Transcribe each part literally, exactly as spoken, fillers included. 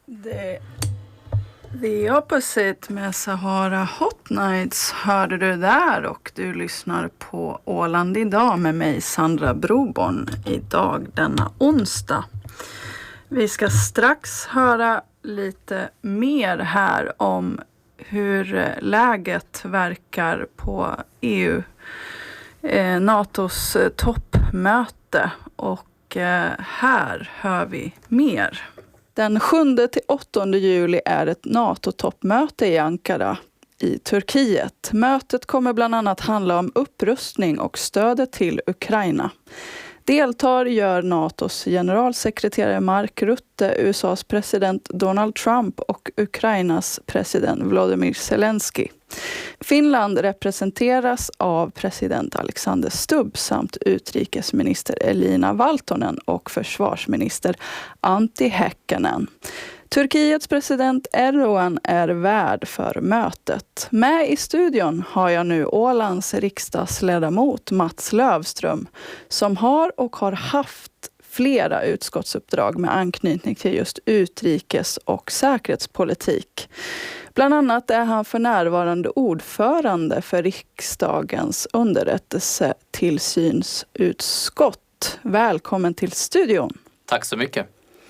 The, the Opposite med Sahara Hot Nights hörde du där, och du lyssnar på Åland idag med mig, Sandra Broborn, idag denna onsdag. Vi ska strax höra lite mer här om hur läget verkar på E U, eh, NATOs toppmöte, och eh, här hör vi mer. Den sjunde till åttonde juli är ett NATO-toppmöte i Ankara i Turkiet. Mötet kommer bland annat handla om upprustning och stödet till Ukraina. Deltar gör NATOs generalsekreterare Mark Rutte, U S A:s president Donald Trump och Ukrainas president Volodymyr Zelensky. Finland representeras av president Alexander Stubb samt utrikesminister Elina Valtonen och försvarsminister Antti Häkkänen. Turkiets president Erdogan är värd för mötet. Med i studion har jag nu Ålands riksdagsledamot Mats Lövström, som har och har haft flera utskottsuppdrag med anknytning till just utrikes- och säkerhetspolitik. Bland annat är han för närvarande ordförande för riksdagens underrättelsetillsynsutskott. Välkommen till studion. Tack så mycket.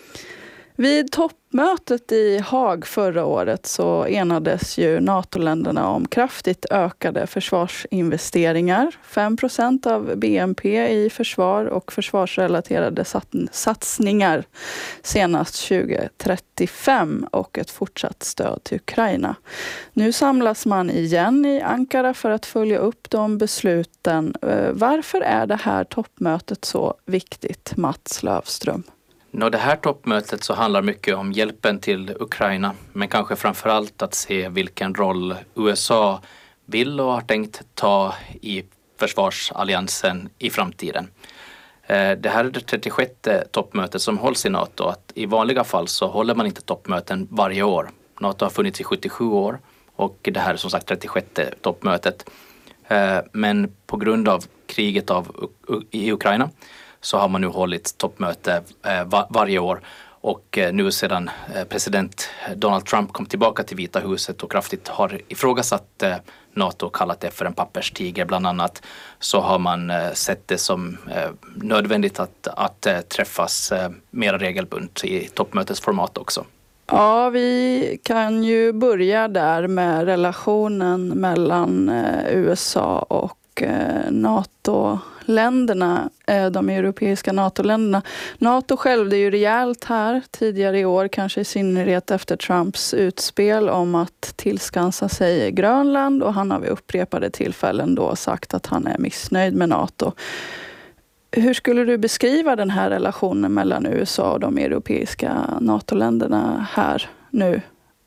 Vid toppmötet i Haag förra året så enades ju NATO-länderna om kraftigt ökade försvarsinvesteringar. fem procent av B N P i försvar och försvarsrelaterade satsningar senast tjugo trettiofem och ett fortsatt stöd till Ukraina. Nu samlas man igen i Ankara för att följa upp de besluten. Varför är det här toppmötet så viktigt, Mats Lövström? Nå, det här toppmötet så handlar mycket om hjälpen till Ukraina, men kanske framförallt att se vilken roll U S A vill och har tänkt ta i försvarsalliansen i framtiden. Det här är det trettiosjätte toppmötet som hålls i NATO. Att i vanliga fall så håller man inte toppmöten varje år. NATO har funnits i sjuttiosju år och det här är som sagt trettiosjätte toppmötet. Men på grund av kriget av, i Ukraina så har man nu hållit toppmöte eh, var, varje år, och eh, nu sedan eh, president Donald Trump kom tillbaka till Vita huset och kraftigt har ifrågasatt eh, NATO och kallat det för en papperstiger bland annat, så har man eh, sett det som eh, nödvändigt att, att eh, träffas eh, mer regelbundet i toppmötets format också. Ja, vi kan ju börja där med relationen mellan eh, U S A och eh, NATO. Länderna, de europeiska NATO-länderna. NATO själv, det är ju rejält här tidigare i år, kanske i synnerhet efter Trumps utspel om att tillskansa sig Grönland, och han har vid upprepade tillfällen då sagt att han är missnöjd med NATO. Hur skulle du beskriva den här relationen mellan U S A och de europeiska NATO-länderna här nu?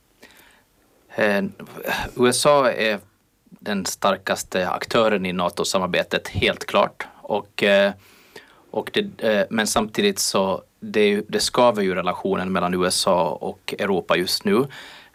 Eh, U S A är den starkaste aktören i NATO-samarbetet, helt klart. Och, och det, men samtidigt så det, det skaver ju relationen mellan U S A och Europa just nu.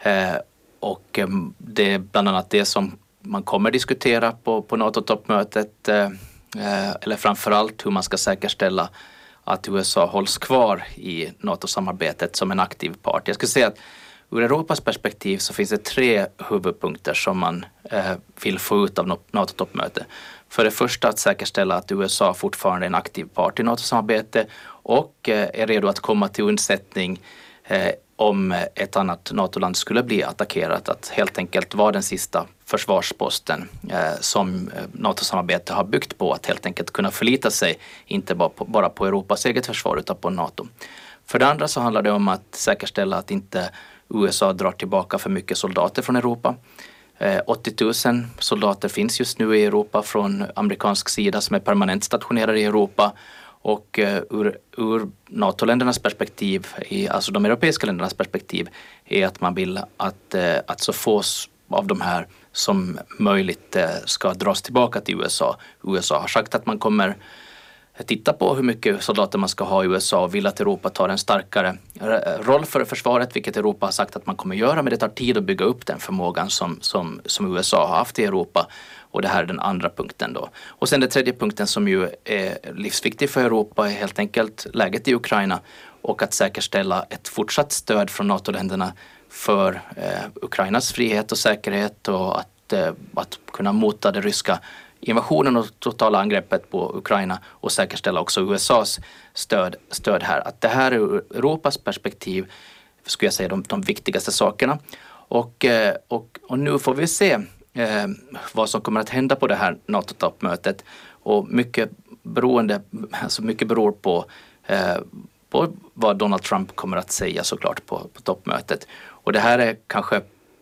Och det är bland annat det som man kommer diskutera på, på NATO-toppmötet. Eller framförallt hur man ska säkerställa att U S A hålls kvar i NATO-samarbetet som en aktiv part. Jag skulle säga att ur Europas perspektiv så finns det tre huvudpunkter som man eh, vill få ut av NATO-toppmöte. För det första att säkerställa att U S A fortfarande är en aktiv part i NATO-samarbete och eh, är redo att komma till undsättning eh, om ett annat NATO-land skulle bli attackerat. Att helt enkelt vara den sista försvarsposten eh, som NATO-samarbete har byggt på. Att helt enkelt kunna förlita sig inte bara på, bara på Europas eget försvar utan på NATO. För det andra så handlar det om att säkerställa att inte U S A drar tillbaka för mycket soldater från Europa. Eh, åttio tusen soldater finns just nu i Europa från amerikansk sida som är permanent stationerade i Europa. Och eh, ur, ur NATO-ländernas perspektiv, i, alltså de europeiska ländernas perspektiv, är att man vill att, eh, att så få av de här som möjligt eh, ska dras tillbaka till U S A. U S A har sagt att man kommer titta på hur mycket soldater man ska ha i U S A och vill att Europa tar en starkare roll för försvaret, vilket Europa har sagt att man kommer göra, men det tar tid att bygga upp den förmågan som, som, som U S A har haft i Europa, och det här är den andra punkten då. Och sen den tredje punkten som ju är livsviktig för Europa är helt enkelt läget i Ukraina, och att säkerställa ett fortsatt stöd från NATO-länderna för eh, Ukrainas frihet och säkerhet och att, eh, att kunna mota det ryska invasionen och totala angreppet på Ukraina och säkerställa också U S A:s stöd, stöd här. Att det här är Europas perspektiv, skulle jag säga, de, de viktigaste sakerna. Och, eh, och, och nu får vi se eh, vad som kommer att hända på det här NATO-toppmötet. Och mycket, beroende, alltså mycket beror på, eh, på vad Donald Trump kommer att säga såklart på, på toppmötet. Och det här är kanske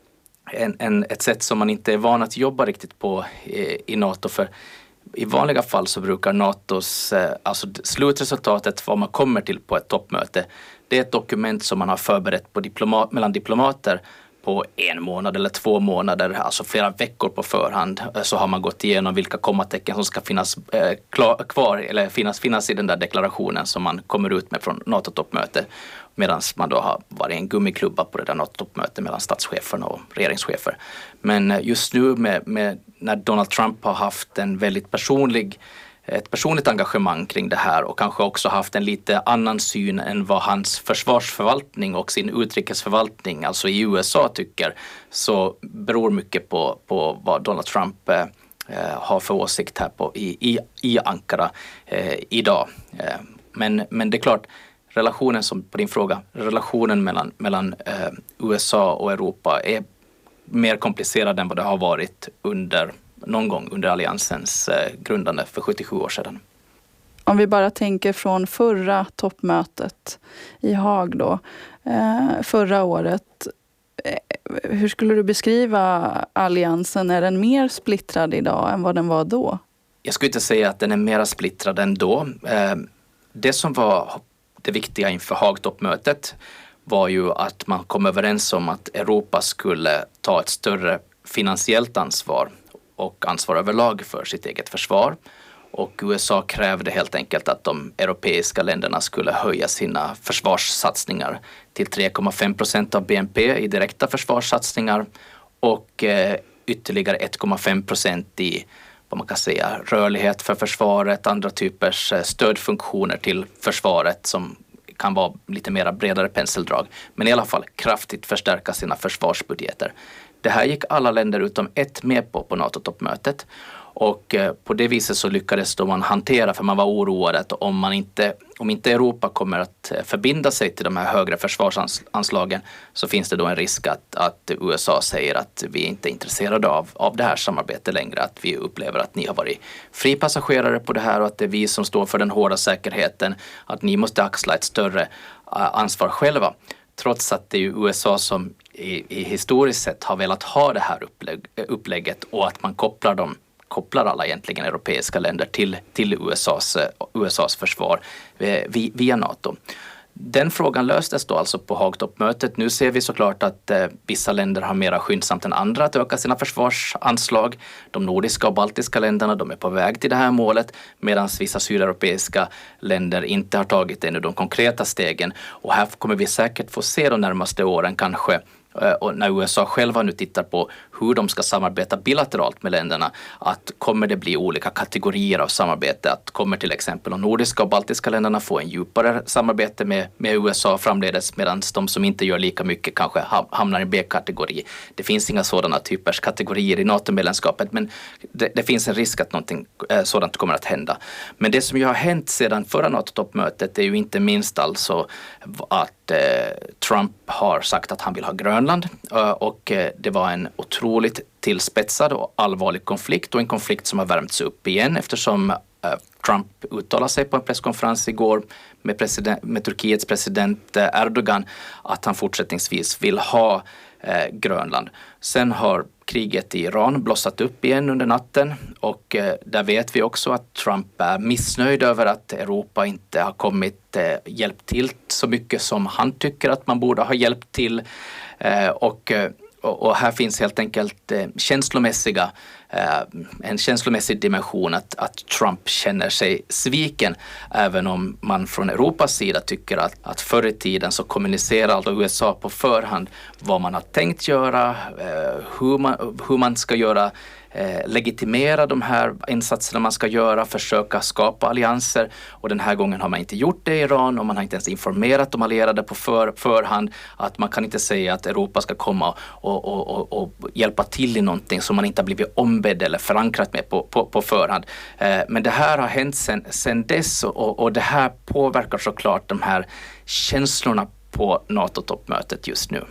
en, en, ett sätt som man inte är van att jobba riktigt på i, i NATO. För i vanliga fall så brukar NATOs, eh, alltså slutresultatet, vad man kommer till på ett toppmöte, det är ett dokument som man har förberett på diplomat, mellan diplomater på en månad eller två månader, alltså flera veckor på förhand, så har man gått igenom vilka kommatecken som ska finnas eh, klar, kvar eller finnas, finnas i den där deklarationen som man kommer ut med från NATO-toppmötet, medan man då har varit en gummiklubba på det där NATO-toppmötet mellan statscheferna och regeringschefer. Men just nu med, med, när Donald Trump har haft en väldigt personlig ett personligt engagemang kring det här och kanske också haft en lite annan syn än vad hans försvarsförvaltning och sin utrikesförvaltning, alltså i U S A, tycker, så beror mycket på, på vad Donald Trump eh, har för åsikt här på, i, i, i Ankara eh, idag. Eh, men, men det är klart, relationen som på din fråga, relationen mellan, mellan eh, U S A och Europa är mer komplicerad än vad det har varit under någon gång under alliansens eh, grundande för sjuttiosju år sedan. Om vi bara tänker från förra toppmötet i Haag då, eh, förra året. Eh, hur skulle du beskriva alliansen? Är den mer splittrad idag än vad den var då? Jag skulle inte säga att den är mer splittrad än då. Eh, det som var det viktiga inför Haag-toppmötet var ju att man kom överens om att Europa skulle ta ett större finansiellt ansvar och ansvar överlag för sitt eget försvar. Och U S A krävde helt enkelt att de europeiska länderna skulle höja sina försvarssatsningar till tre komma fem procent av B N P i direkta försvarssatsningar och eh, ytterligare ett komma fem procent i vad man kan säga rörlighet för försvaret, andra typers stödfunktioner till försvaret som kan vara lite mer bredare penseldrag. Men i alla fall kraftigt förstärka sina försvarsbudgeter. Det här gick alla länder utom ett med på på NATO-toppmötet och eh, på det viset så lyckades då man hantera, för man var oroad att om, man inte, om inte Europa kommer att förbinda sig till de här högre försvarsanslagen så finns det då en risk att, att U S A säger att vi inte är intresserade av, av det här samarbetet längre, att vi upplever att ni har varit fripassagerare på det här och att det är vi som står för den hårda säkerheten, att ni måste axla ett större ansvar själva. Trots att det är U S A som i, i historiskt sett har velat ha det här upplägg, upplägget och att man kopplar, dem, kopplar alla egentligen europeiska länder till, till U S A:s, U S A:s försvar via NATO. Den frågan löstes då alltså på Haag-toppmötet. Nu ser vi såklart att eh, vissa länder har mera skyndsamt än andra att öka sina försvarsanslag. De nordiska och baltiska länderna, de är på väg till det här målet, medan vissa sydeuropeiska länder inte har tagit ännu de konkreta stegen. Och här kommer vi säkert få se de närmaste åren kanske, och när U S A själva nu tittar på hur de ska samarbeta bilateralt med länderna, att kommer det bli olika kategorier av samarbete, att kommer till exempel de nordiska och baltiska länderna få en djupare samarbete med, med U S A framledes, medan de som inte gör lika mycket kanske hamnar i B-kategori. Det finns inga sådana typers kategorier i NATO-medlemskapet, men det, det finns en risk att någonting eh, sådant kommer att hända. Men det som ju har hänt sedan förra NATO-toppmötet är ju inte minst alltså att eh, Trump har sagt att han vill ha Grönland, eh, och eh, det var en otroligt tillspetsad och allvarlig konflikt, och en konflikt som har värmts upp igen eftersom eh, Trump uttalade sig på en presskonferens igår med, president, med Turkiets president eh, Erdogan att han fortsättningsvis vill ha eh, Grönland. Sen har kriget i Iran blossat upp igen under natten, och eh, där vet vi också att Trump är missnöjd över att Europa inte har kommit eh, hjälpt till så mycket som han tycker att man borde ha hjälpt till. Eh, och, och här finns helt enkelt eh, känslomässiga en känslomässig dimension att, att Trump känner sig sviken, även om man från Europas sida tycker att, att förr i tiden så kommunicerar alltså U S A på förhand vad man har tänkt göra, hur man, hur man ska göra, legitimera de här insatserna man ska göra, försöka skapa allianser, och den här gången har man inte gjort det i Iran, och man har inte ens informerat de allierade på för, förhand att man kan inte säga att Europa ska komma och, och, och, och hjälpa till i någonting som man inte har blivit ombedd eller förankrat med på, på, på förhand. Eh, men det här har hänt sen, sen dess, och, och det här påverkar såklart de här känslorna på NATO-toppmötet just nu.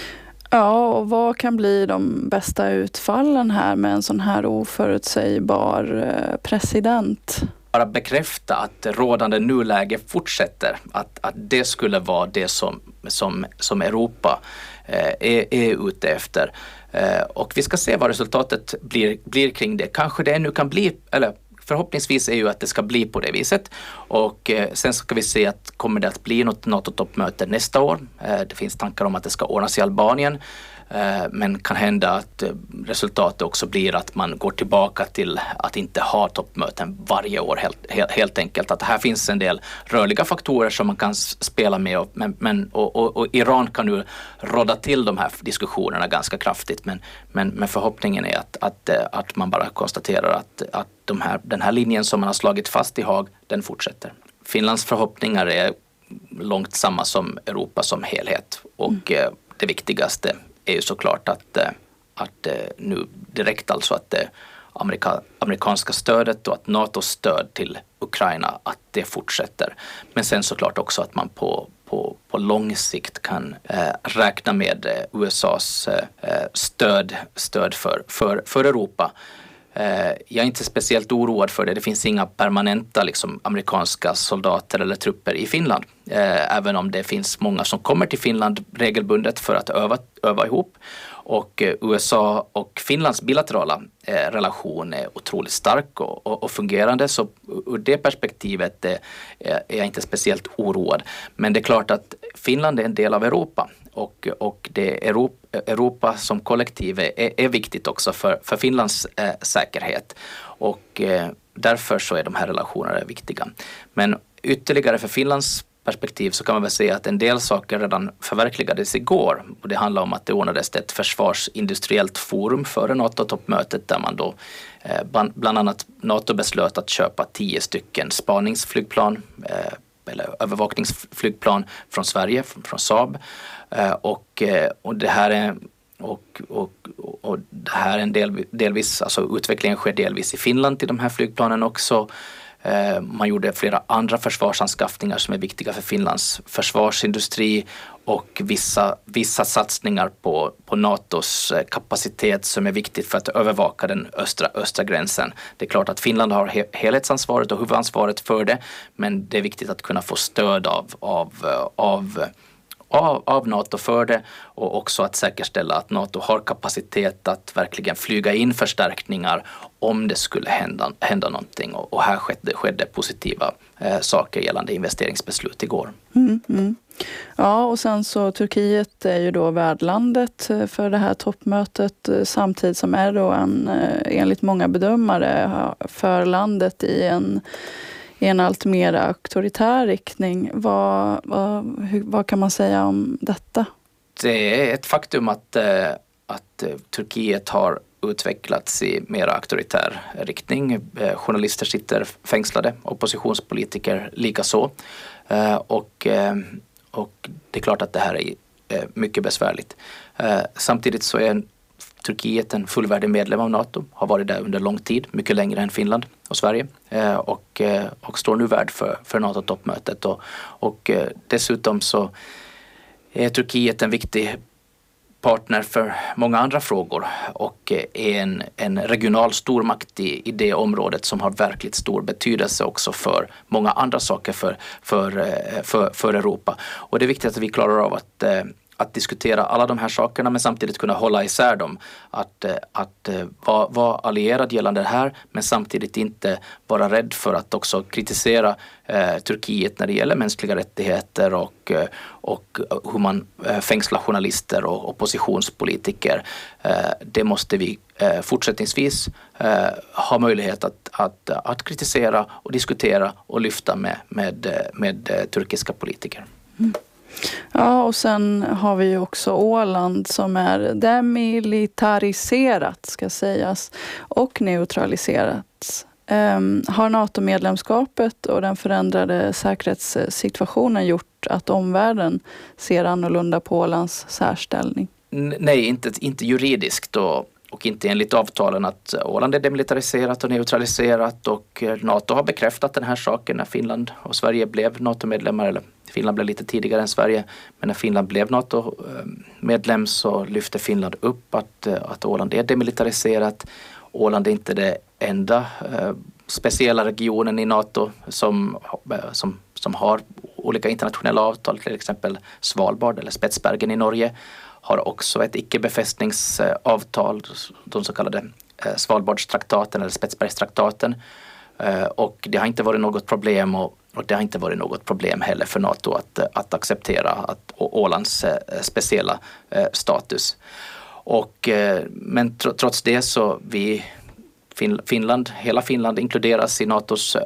Ja, och vad kan bli de bästa utfallen här med en sån här oförutsägbar president? Bara bekräfta att rådande nuläge fortsätter, att, att det skulle vara det som, som, som Europa eh, är, är ute efter. Eh, och vi ska se vad resultatet blir, blir kring det. Kanske det nu kan bli, eller förhoppningsvis är ju att det ska bli på det viset, och eh, sen ska vi se att kommer det att bli något NATO-toppmöte nästa år. Eh, det finns tankar om att det ska ordnas i Albanien, eh, men kan hända att eh, resultatet också blir att man går tillbaka till att inte ha toppmöten varje år helt, helt, helt enkelt. Att här finns en del rörliga faktorer som man kan spela med, och, men, men, och, och, och Iran kan nu råda till de här diskussionerna ganska kraftigt, men, men, men förhoppningen är att, att, att man bara konstaterar att, att De här, den här linjen som man har slagit fast i Haag, den fortsätter. Finlands förhoppningar är långt samma som Europa som helhet, och mm. det viktigaste är ju såklart att, att nu direkt alltså att det amerika, amerikanska stödet och att NATOs stöd till Ukraina, att det fortsätter. Men sen såklart också att man på På, på lång sikt kan eh, räkna med eh, U S A:s eh, stöd, stöd för, för, för Europa. Eh, jag är inte speciellt oroad för det. Det finns inga permanenta liksom, amerikanska soldater eller trupper i Finland. Eh, även om det finns många som kommer till Finland regelbundet för att öva, öva ihop. Och eh, U S A och Finlands bilaterala eh, relation är otroligt stark och, och, och fungerande. Så ur det perspektivet eh, är jag inte speciellt oroad. Men det är klart att Finland är en del av Europa. Och, och det Europa, Europa som kollektiv är, är viktigt också för, för Finlands eh, säkerhet. Och eh, därför så är de här relationerna viktiga. Men ytterligare för Finlands perspektiv så kan man väl säga att en del saker redan förverkligades igår. Och det handlar om att det ordnades ett försvarsindustriellt forum före NATO-toppmötet, där man då eh, bland annat NATO beslöt att köpa tio stycken spaningsflygplan eh, eller övervakningsflygplan från Sverige, från, från Saab. Eh, och, och det här är och, och, och det här är en del, delvis, alltså utvecklingen sker delvis i Finland till de här flygplanen också. Eh, man gjorde flera andra försvarsanskaffningar som är viktiga för Finlands försvarsindustri, och vissa, vissa satsningar på, på NATOs kapacitet som är viktigt för att övervaka den östra, östra gränsen. Det är klart att Finland har he, helhetsansvaret och huvudansvaret för det, men det är viktigt att kunna få stöd av, av, av Av, av NATO för det, och också att säkerställa att NATO har kapacitet att verkligen flyga in förstärkningar om det skulle hända, hända någonting. Och, och här skedde, skedde positiva eh, saker gällande investeringsbeslut igår. Mm, mm. Ja, och sen så Turkiet är ju då värdlandet för det här toppmötet, samtidigt som Erdogan enligt många bedömare för landet i en i en allt mer auktoritär riktning. Vad, vad, hur, vad kan man säga om detta? Det är ett faktum att, att Turkiet har utvecklats i mer auktoritär riktning. Journalister sitter fängslade, oppositionspolitiker likaså. Och, och det är klart att det här är mycket besvärligt. Samtidigt så är Turkiet en fullvärdig medlem av NATO, har varit där under lång tid, mycket längre än Finland och Sverige, och, och står nu värd för, för NATO-toppmötet. Och, och dessutom så är Turkiet en viktig partner för många andra frågor, och är en, en regional stormakt i, i det området som har verkligt stor betydelse också för många andra saker för, för, för, för Europa. Och det är viktigt att vi klarar av att att diskutera alla de här sakerna men samtidigt kunna hålla isär dem. Att, att vara, vara allierad gällande det här men samtidigt inte vara rädd för att också kritisera eh, Turkiet när det gäller mänskliga rättigheter och, och hur man eh, fängslar journalister och oppositionspolitiker. Eh, det måste vi eh, fortsättningsvis eh, ha möjlighet att, att, att kritisera och diskutera och lyfta med, med, med eh, turkiska politiker. Mm. Ja, och sen har vi ju också Åland som är demilitariserat ska sägas och neutraliserat. Um, har NATO-medlemskapet och den förändrade säkerhetssituationen gjort att omvärlden ser annorlunda på Ålands särställning? Nej, inte, inte juridiskt och, och inte enligt avtalen att Åland är demilitariserat och neutraliserat, och NATO har bekräftat den här saken när Finland och Sverige blev NATO-medlemmar, eller Finland blev lite tidigare än Sverige, men när Finland blev NATO-medlem så lyfte Finland upp att, att Åland är demilitariserat. Åland är inte det enda eh, speciella regionen i NATO som, som, som har olika internationella avtal, till exempel Svalbard eller Spetsbergen i Norge har också ett icke-befästningsavtal, de så kallade eh, Svalbardstraktaten eller Spetsbergstraktaten, eh, och det har inte varit något problem och Och det har inte varit något problem heller för NATO att, att acceptera att Ålands eh, speciella eh, status. Och, eh, men tr- trots det så vi fin- Finland, hela Finland inkluderas i NATOs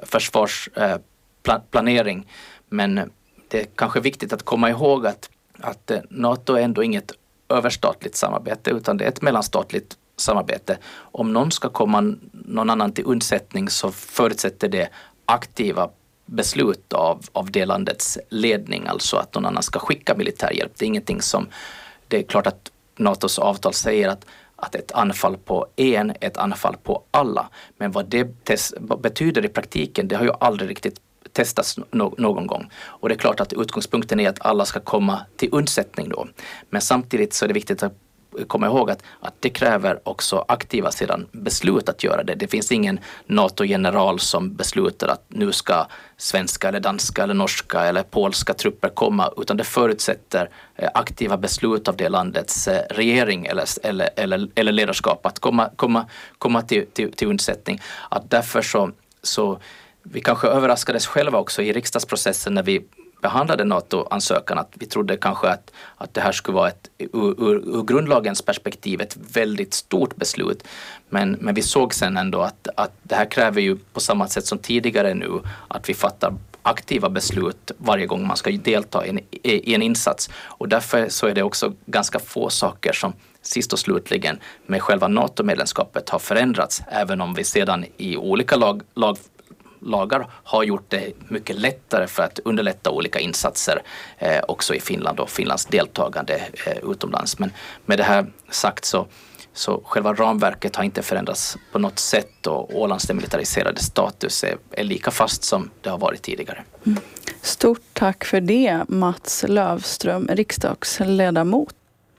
försvarsplanering. Eh, men det är kanske viktigt att komma ihåg att, att eh, NATO är ändå inget överstatligt samarbete utan det är ett mellanstatligt samarbete. Om någon ska komma någon annan till undsättning så förutsätter det aktiva beslut av, av det landets ledning, alltså att någon annan ska skicka militärhjälp. Det är ingenting som, det är klart att NATOs avtal säger att, att ett anfall på en är ett anfall på alla. Men vad det tes, vad betyder i praktiken, det har ju aldrig riktigt testas no, någon gång. Och det är klart att utgångspunkten är att alla ska komma till undsättning då. Men samtidigt så är det viktigt att komma ihåg att, att det kräver också aktiva sedan beslut att göra det. Det finns ingen NATO-general som beslutar att nu ska svenska eller danska eller norska eller polska trupper komma, utan det förutsätter aktiva beslut av det landets regering eller, eller, eller, eller ledarskap att komma, komma, komma till, till, till undsättning. Att därför så, så vi kanske överraskades själva också i riksdagsprocessen när vi behandlade NATO-ansökan, att vi trodde kanske att, att det här skulle vara ett ur, ur, ur grundlagens perspektiv ett väldigt stort beslut. Men, men vi såg sen ändå att, att det här kräver ju på samma sätt som tidigare nu att vi fattar aktiva beslut varje gång man ska delta i en, i en insats. Och därför så är det också ganska få saker som sist och slutligen med själva NATO-medlemskapet har förändrats, även om vi sedan i olika lag, lag lagar har gjort det mycket lättare för att underlätta olika insatser eh, också i Finland och Finlands deltagande eh, utomlands. Men med det här sagt så, så själva ramverket har inte förändrats på något sätt och Ålands demilitariserade status är, är lika fast som det har varit tidigare. Mm. Stort tack för det, Mats Lövström, riksdagsledamot.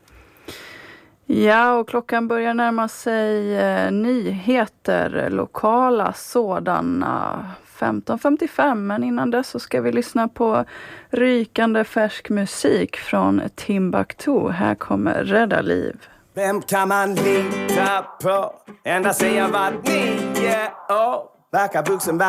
Ja, och klockan börjar närma sig eh, nyheter, lokala sådana, femton femtiofem. Men innan dess så ska vi lyssna på rykande färsk musik från Timbuktu. Här kommer Rädda liv. Vem kan man lita på? Ända sedan jag var nio år. Verkar vuxen